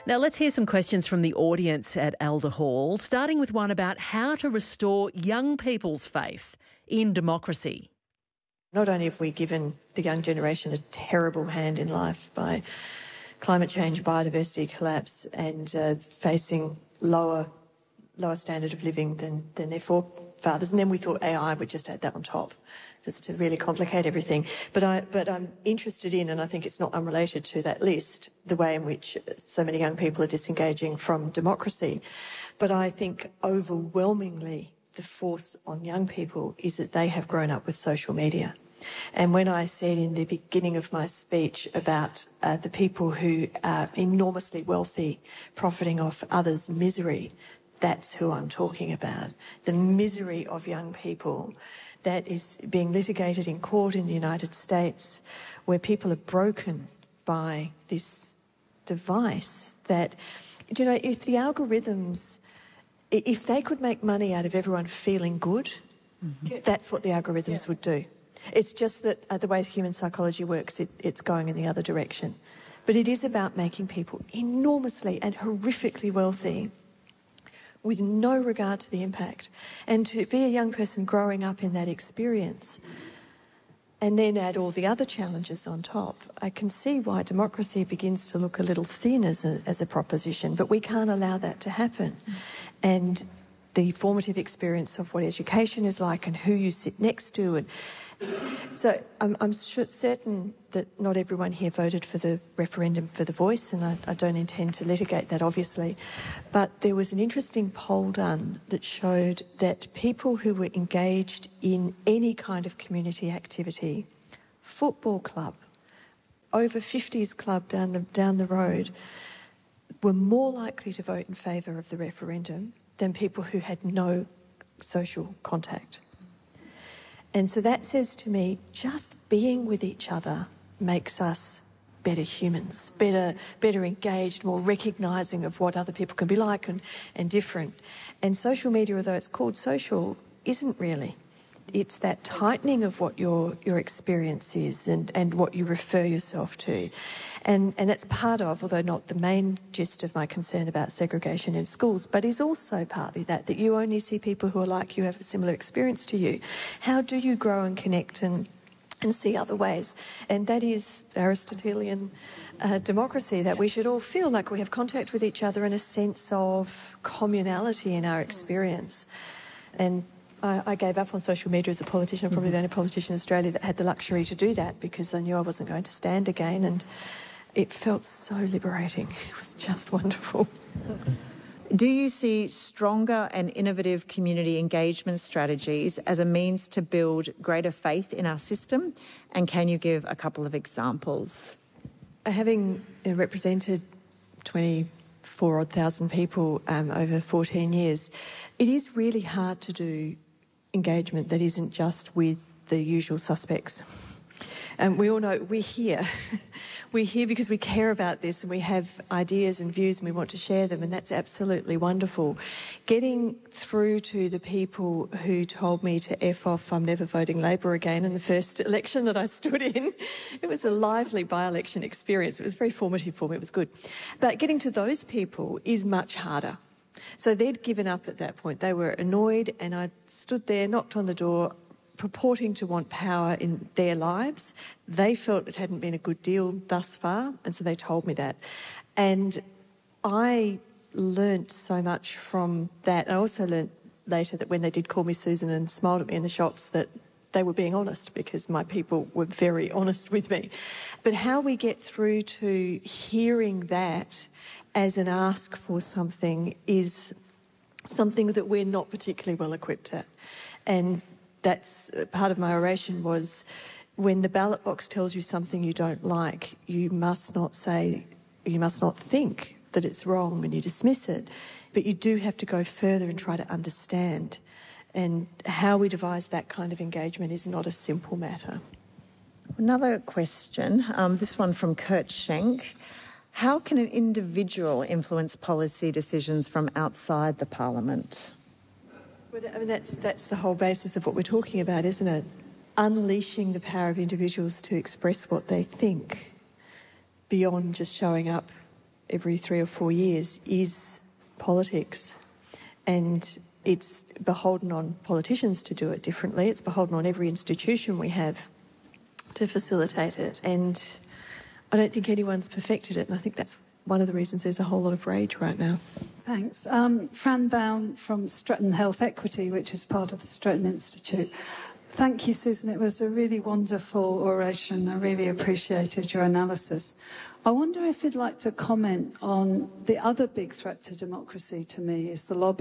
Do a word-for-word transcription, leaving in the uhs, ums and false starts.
Now let's hear some questions from the audience at Elder Hall, starting with one about how to restore young people's faith in democracy. Not only have we given the young generation a terrible hand in life by climate change, biodiversity collapse and uh, facing lower lower standard of living than, than their forefathers, and then we thought A I would just add that on top, just to really complicate everything. But, I, but I'm interested in, and I think it's not unrelated to that list, the way in which so many young people are disengaging from democracy. But I think overwhelmingly the force on young people is that they have grown up with social media. And when I said in the beginning of my speech about uh, the people who are enormously wealthy, profiting off others' misery, that's who I'm talking about. The misery of young people that is being litigated in court in the United States, where people are broken by this device that, you know, if the algorithms, if they could make money out of everyone feeling good, mm-hmm. that's what the algorithms yeah. would do. It's just that uh, the way human psychology works, it, it's going in the other direction. But it is about making people enormously and horrifically wealthy with no regard to the impact. And to be a young person growing up in that experience and then add all the other challenges on top, I can see why democracy begins to look a little thin as a, as a proposition, but we can't allow that to happen. Mm. And the formative experience of what education is like and who you sit next to. And so I'm, I'm sure, certain that not everyone here voted for the referendum for the voice, and I, I don't intend to litigate that, obviously. But there was an interesting poll done that showed that people who were engaged in any kind of community activity, football club, over fifties club down the, down the road, were more likely to vote in favour of the referendum than people who had no social contact. And so that says to me, just being with each other makes us better humans, better better engaged, more recognising of what other people can be like and, and different. And social media, although it's called social, isn't really. It's that tightening of what your your experience is and, and what you refer yourself to. And, and that's part of, although not the main gist of my concern about segregation in schools, but is also partly that, that you only see people who are like you, have a similar experience to you. How do you grow and connect and, and see other ways? And that is Aristotelian uh, democracy, that we should all feel like we have contact with each other and a sense of communality in our experience. And I, I gave up on social media as a politician. I'm probably the only politician in Australia that had the luxury to do that because I knew I wasn't going to stand again, and it felt so liberating. It was just wonderful. Do you see stronger and innovative community engagement strategies as a means to build greater faith in our system? And can you give a couple of examples? Having represented twenty-four odd thousand people um, over fourteen years, it is really hard to do engagement that isn't just with the usual suspects. And um, we all know we're here. We're here because we care about this and we have ideas and views and we want to share them, and that's absolutely wonderful. Getting through to the people who told me to F off, I'm never voting Labor again in the first election that I stood in, it was a lively by-election experience. It was very formative for me, it was good. But getting to those people is much harder. So they'd given up at that point. They were annoyed, and I stood there, knocked on the door, purporting to want power in their lives. They felt it hadn't been a good deal thus far, and so they told me that. And I learnt so much from that. I also learnt later that when they did call me Susan and smiled at me in the shops, that they were being honest, because my people were very honest with me. But how we get through to hearing that as an ask for something is something that we're not particularly well equipped at. And that's part of my oration was, when the ballot box tells you something you don't like, you must not say, you must not think that it's wrong when you dismiss it, but you do have to go further and try to understand. And how we devise that kind of engagement is not a simple matter. Another question, um, this one from Kurt Schenk. How can an individual influence policy decisions from outside the Parliament? Well, I mean, that's, that's the whole basis of what we're talking about, isn't it? Unleashing the power of individuals to express what they think beyond just showing up every three or four years is politics. And it's beholden on politicians to do it differently. It's beholden on every institution we have to facilitate it. And I don't think anyone's perfected it. And I think that's one of the reasons there's a whole lot of rage right now. Thanks. Um, Fran Baum from Stretton Health Equity, which is part of the Stretton Institute. Thank you, Susan. It was a really wonderful oration. I really appreciated your analysis. I wonder if you'd like to comment on the other big threat to democracy to me is the lobby.